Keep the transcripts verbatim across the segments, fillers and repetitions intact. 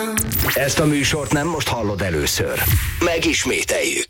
Ezt a műsort nem most hallod először. Megismételjük.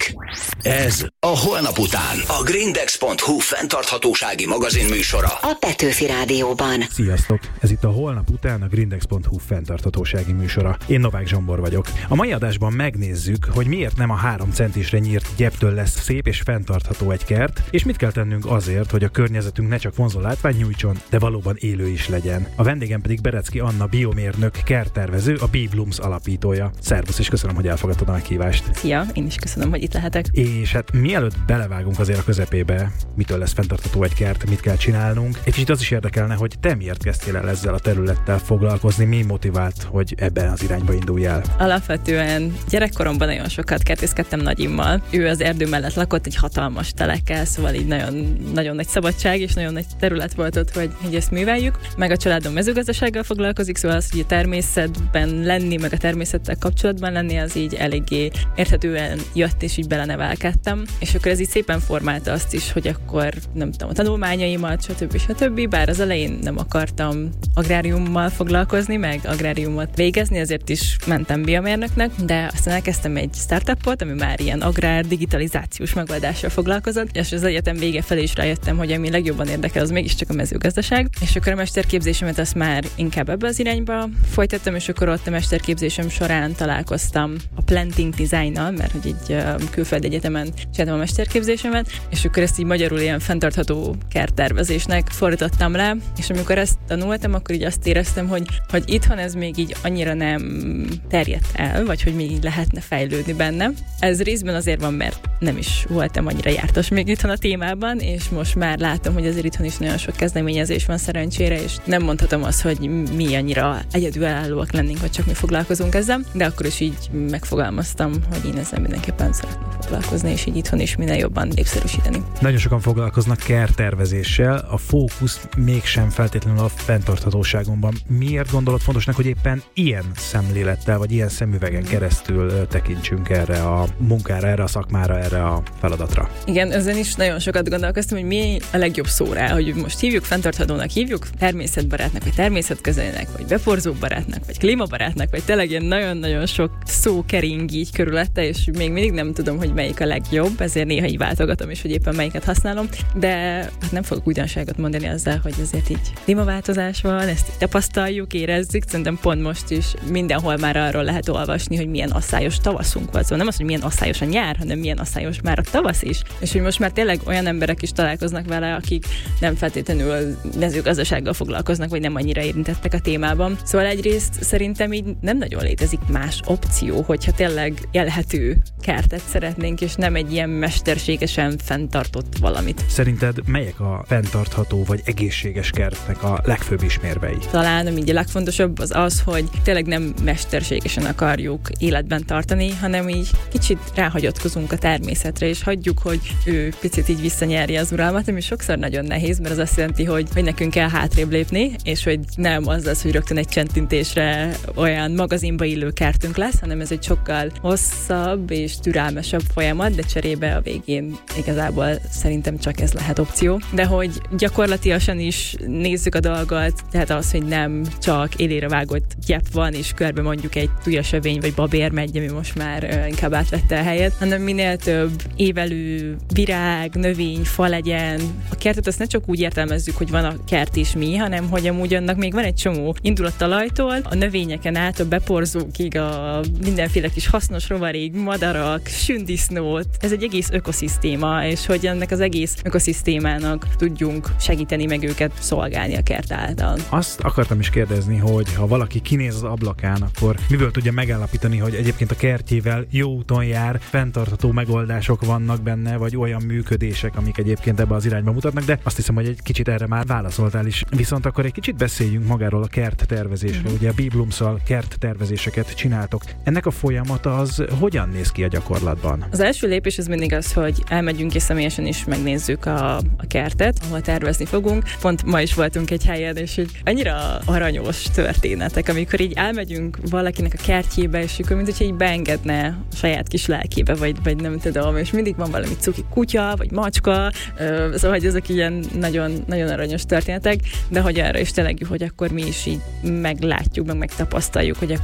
Ez a Holnap után a grindex pont hu fenntarthatósági magazin műsora a Petőfi Rádióban. Sziasztok! Ez itt a Holnap után a grindex pont hu fenntarthatósági műsora. Én Novák Zsombor vagyok. A mai adásban megnézzük, hogy miért nem a három centisre nyírt gyeptől lesz szép és fenntartható egy kert, és mit kell tennünk azért, hogy a környezetünk ne csak vonzó látvány nyújtson, de valóban élő is legyen. A vendégem pedig Berecki Anna biomérnök, kerttervező, a BeBlooms alapítója. Szervusz, és köszönöm, hogy elfogadtad a meghívást. Szia, én is köszönöm, hogy itt lehetek. És hát mielőtt belevágunk azért a közepébe, mitől lesz fenntartható egy kert, mit kell csinálnunk, egy kicsit az is érdekelne, hogy te miért kezdtél el ezzel a területtel foglalkozni, mi motivált, hogy ebben az irányba indulj el? Alapvetően gyerekkoromban nagyon sokat kertészkedtem nagyimmal. Ő az erdő mellett lakott egy hatalmas telekkel, szóval így nagyon, nagyon nagy szabadság és nagyon nagy terület volt ott, hogy, hogy ezt műveljük. Meg a családom mezőgazdasággal foglalkozik, szóval az, hogy a természetben lenni, meg a természettel kapcsolatban lenni, az így eléggé érthetően jött, és így belenevelkedtem. És akkor ez így szépen formálta azt is, hogy akkor nem tudom, a tanulmányaimat, stb. stb. Bár az elején nem akartam agráriummal foglalkozni, meg agráriumot végezni, ezért is mentem biomérnöknek, de aztán elkezdtem egy startupot, ami már ilyen agrár digitalizációs megoldással foglalkozott, és az egyetem vége felé is rájöttem, hogy ami legjobban érdekel, az mégiscsak a mezőgazdaság. És akkor a mesterképzésemet azt már inkább ebbe az irányba folytattam, és akkor ott a mesterképzésem során találkoztam a planting designnal, mert hogy egy külföldi egyetemen csináltam a mesterképzésemet, és akkor ezt így magyarul ilyen fenntartható kerttervezésnek fordítottam le, és amikor ezt tanultam, akkor így azt éreztem, hogy, hogy itthon ez még így annyira nem terjedt el, vagy hogy még így lehetne fejlődni benne. Ez részben azért van, mert nem is voltam annyira jártas még itthon a témában, és most már látom, hogy azért itthon is nagyon sok kezdeményezés van szerencsére, és nem mondhatom azt, hogy mi annyira egyedülállóak lennénk, hogy csak mi foglalkozunk ezzel, de akkor is így megfogalmaztam, hogy én ezzel mindenképpen szeretnék foglalkozni, és így itthon is minél jobban népszerűsíteni. Nagyon sokan foglalkoznak kerttervezéssel, a fókusz mégsem feltétlenül a fenntarthatóságon. Miért gondolod fontosnak, hogy éppen ilyen szemlélettel, vagy ilyen szemüvegen keresztül tekintsünk erre a munkára, erre a szakmára, erre a feladatra? Igen, ezen is nagyon sokat gondolkoztam, hogy mi a legjobb szó rá, hogy most hívjuk fenntarthatónak, hívjuk természetbarátnak, vagy természetközelnek, vagy beporzóbarátnak, vagy klímabarátnak, vagy tényleg ilyen nagyon-nagyon sok szó kering így körülötte, és még mindig nem tudom, hogy melyik a legjobb, ezért néha így váltogatom is, hogy éppen melyiket használom, de hát nem fogok újdonságot mondani azzal, hogy azért így klímaváltozás van, ezt így tapasztaljuk, érezzük, szerintem pont most is mindenhol már arról lehet olvasni, hogy milyen asszályos tavaszunk volt, szóval nem az, hogy milyen asszályos a nyár, hanem milyen asszályos már a tavasz is, és hogy most már tényleg olyan emberek is találkoznak vele, akik nem feltétlenül mezőgazdasággal foglalkoznak, vagy nem annyira érintettek a témában. Szóval egyrészt szerintem így nem nagyon létezik más opció, hogyha tényleg élhető kertet szeretnénk, és nem egy ilyen mesterségesen fenntartott valamit. Szerinted melyek a fenntartható vagy egészséges kertnek a legfőbb ismérvei? Talán így a legfontosabb az az, hogy tényleg nem mesterségesen akarjuk életben tartani, hanem így kicsit ráhagyatkozunk a természetre, és hagyjuk, hogy ő picit így visszanyerje az uralmat, ami sokszor nagyon nehéz, mert az azt jelenti, hogy, hogy nekünk kell hátrébb lépni, és hogy nem az az, hogy rögtön egy csendintésre olyan magazinba illő kertünk lesz, hanem ez egy sokkal hosszabb és türelmesebb folyamat, de cserébe a végén igazából szerintem csak ez lehet opció. De hogy gyakorlatilag is nézzük a dolgot, tehát az, hogy nem csak élére vágott gyep van, és körbe mondjuk egy tujasevény vagy babér megy, ami most már inkább átvette a helyet, hanem minél több évelő virág, növény, fa legyen. A kertet azt ne csak úgy értelmezzük, hogy van a kert és mi, hanem hogy amúgy annak még van egy csomó indulattalajtól, a növényeken át a beporzókig, a mindenféle kis hasznos rovarig, madarak, sündisznót. Ez egy egész ökoszisztéma, és hogy ennek az egész ökoszisztémának tudjunk segíteni, meg őket szolgálni a kert által. Azt akartam is kérdezni, hogy ha valaki kinéz az ablakán, akkor miből tudja megállapítani, hogy egyébként a kertjével jó úton jár, fenntartható megoldások vannak benne, vagy olyan működések, amik egyébként ebbe az irányba mutatnak, de azt hiszem, hogy egy kicsit erre már válaszoltál is. Viszont akkor egy kicsit beszéljünk magáról a kerttervezésről. Mm-hmm. Ugye a BeBlooms-szal kerttervezéseket csináltok. Ennek a folyamata az hogyan néz ki a gyakorlatban? Az első lépés az mindig az, hogy elmegyünk és személyesen is megnézzük a, a kertet, ahol tervezni fogunk. Pont ma is voltunk egy helyen, és így annyira aranyos történetek, amikor így elmegyünk valakinek a kertjébe, és akkor mint hogyha így beengedne a saját kis lelkébe, vagy, vagy nem tudom, és mindig van valami cuki kutya, vagy macska, szóval hogy ezek ilyen nagyon, nagyon aranyos történetek, de hogy arra is tényleg jó, hogy akkor mi is így meglátjuk, meg megtapasztaljuk, hogy akkor ott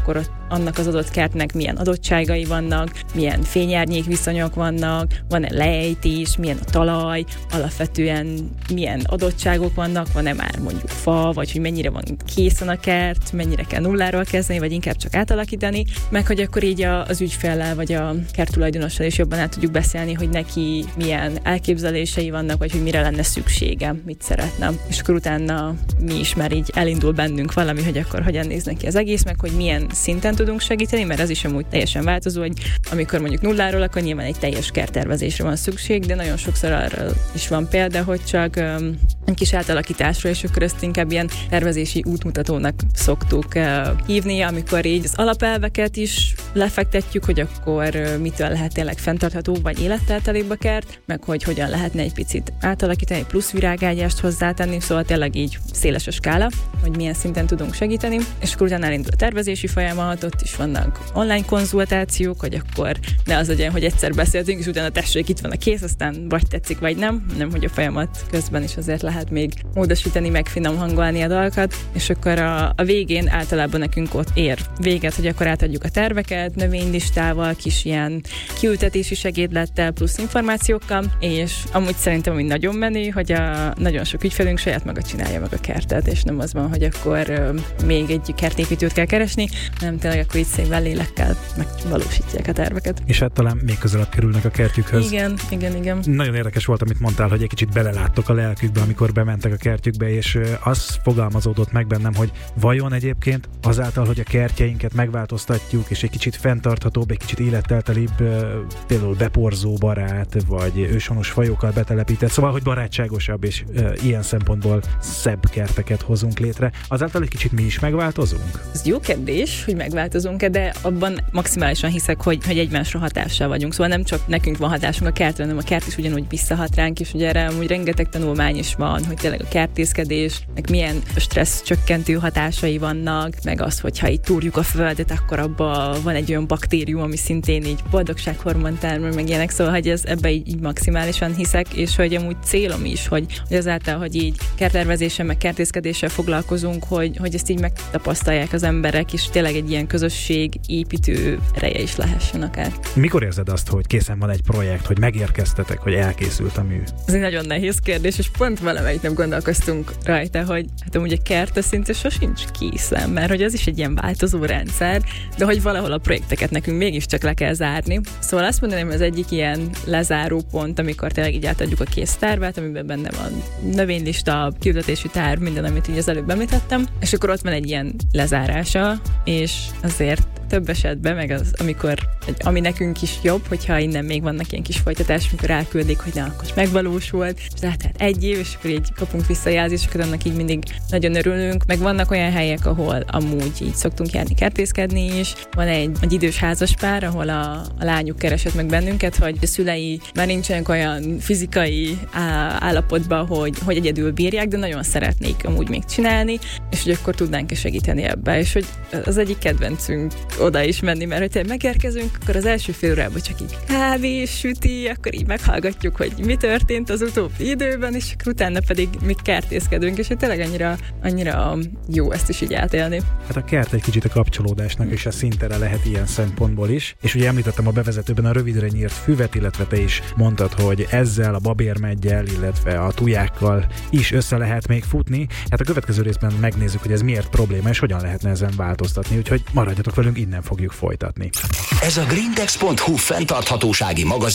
annak az adott kertnek milyen adottságai vannak, milyen fényárnyék viszonyok vannak, van-e lejtés, milyen a talaj, alapvetően milyen adottságok vannak, van-e már mondjuk fa, vagy hogy mennyire van készen a kert, mennyire kell nulláról kezdeni, vagy inkább csak átalakítani, meg hogy akkor így a, az ügyfellel, vagy a kerttulajdonossal is jobban át tudjuk beszélni, hogy neki milyen elképzelései vannak, vagy hogy mire lenne szüksége, mit szeretne. És akkor utána mi is már így elindul bennünk valami, hogy akkor hogyan néz neki az egész, meg hogy milyen szinten tudunk segíteni, mert ez is amúgy teljesen változó, hogy amikor mondjuk nulláról, akkor nyilván egy teljes kerttervezésre van szükség, de nagyon sokszor arra is van példa, hogy csak um, egy kis átalakításra, és akkor ezt inkább ilyen tervezési útmutatónak szoktuk uh, hívni, amikor így az alapelveket is lefektetjük, hogy akkor uh, mitől lehet tényleg fenntartható vagy életteltelébb a kert, meg hogy hogyan lehetne egy picit átalakítani, plusz virágágyást hozzátenni, szóval tényleg így széles a skála, hogy milyen szinten tudunk segíteni, és akkor utána elindul a tervezési folyamat, ott is vannak online konzultációk, hogy akkor ne az legyen, hogy egyszer beszéltünk, és utána tessék, itt van a kész, aztán vagy tetszik, vagy nem, nem, hogy a folyamat közben is azért lehet még módosítani, meg finom hangolni a dolgokat, és akkor a, a végén általában nekünk ott ér véget, hogy akkor átadjuk a terveket, növénylistával, kis ilyen kiültetési segédlettel, plusz információkkal, és amúgy szerintem ami nagyon menő, hogy a nagyon sok ügyfelünk saját maga csinálja meg a kertet, és nem az van, hogy akkor uh, még egy kertépítőt kell keresni, hanem tényleg akkor így szépen lélekkel megvalósítják a terveket. És hát talán még közelebb kerülnek a kertjükhöz. Igen, igen, igen. Nagyon érdekes volt, amit mondtál, hogy egy kicsit beleláttok a lelkükbe, amikor bementek a kertjükbe, és az fogalmazódott meg bennem, hogy vajon egyébként azáltal, hogy a kertjeinket megváltoztatjuk, és egy kicsit fenntarthatóbb, egy kicsit életteltelibb, például beporzó barát, vagy őshonos fajokkal betelepített, szóval, hogy barátságosabb, és e, ilyen szempontból szebb kerteket hozunk létre, azáltal egy kicsit mi is megváltozunk? Ez jó kérdés, hogy megváltozunk-e, de abban maximálisan hiszek, hogy, hogy egymásra hatással vagyunk. Szóval nem csak nekünk van hatásunk a kertre, hanem a kert is ugyanúgy visszahat ránk, és ugye erre amúgy rengeteg tanulmány is van, hogy tényleg a kertészkedés, meg milyen stressz csökkentő hatásai vannak, meg az, hogyha így túrjuk a földet, akkor abban van egy olyan baktérium, ami szintén így boldogsághormon termel, meg ilyenek, szóval hogy ez, ebbe így, így maximálisan hiszek, és hogy amúgy célom is, hogy, hogy azáltal, hogy így kerttervezéssel, meg kertészkedéssel foglalkozunk, hogy, hogy ezt így megtapasztalják az emberek, és tényleg egy ilyen közösség építő ereje is lehessen akár. Mikor érzed azt, hogy készen van egy projekt, hogy megérkeztetek, hogy elkészült a mű? Ez egy nagyon nehéz kérdés, és pont valamelyik nap gondolkoztunk rajta, hogy hát amúgy a kert szinte sosincs készen, mert hogy az is egy ilyen változó rendszer, de hogy valahol a projekteket nekünk mégiscsak le kell zárni. Szóval azt mondanám, hogy az egyik ilyen lezáró pont, amikor tényleg így átadjuk a kész tervet, amiben benne van növénylista, kiültetési terv, minden, amit így az előbb említettem, és akkor ott van egy ilyen lezárása, és azért több esetben, meg az, amikor, ami nekünk is jobb, hogyha innen még vannak ilyen kis folytatás, amikor elküldik, hogy na, akkor megvalósult, és tehát egy év, és akkor így kapunk visszajelzéseket, annak így mindig nagyon örülünk, meg vannak olyan helyek, ahol amúgy így szoktunk járni kertészkedni is. Van egy, egy idős házaspár, ahol a, a lányuk keresett meg bennünket, hogy a szülei már nincsenek olyan fizikai állapotban, hogy, hogy egyedül bírják, de nagyon szeretnék amúgy még csinálni, és hogy akkor tudnánk segíteni ebbe, és hogy az egyik kedvencünk oda is menni, mert hogyha megérkezünk, akkor az első fél órában csak így kávé, süti, akkor így meghallgatjuk, hogy mi történt az utóbbi időben, és akkor utána pedig mi kertészkedünk, és hogy tényleg annyira, annyira jó ezt is így átélni. Hát a kert egy kicsit a kapcsolódásnak és a szintere lehet ilyen szempontból is, és ugye említettem a bevezetőben a rövidre nyírt füvet, illetve te is mondtad, hogy ezzel a babérmeggyel, illetve a tujákkal is össze lehet még futni. Hát a következő részben megnézzük, hogy ez miért probléma, és hogyan lehetne ezen változtatni, úgyhogy maradjatok velünk, innen fogjuk folytatni. Ez a grindex pont hu fenntarthatósági magazin